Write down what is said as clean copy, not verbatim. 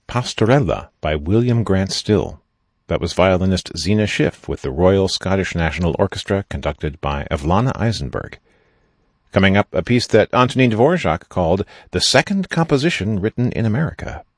Pastorella by William Grant Still. That was violinist Zena Schiff with the Royal Scottish National Orchestra conducted by Evlana Eisenberg. Coming up, a piece that Antonin Dvorak called the second composition written in America.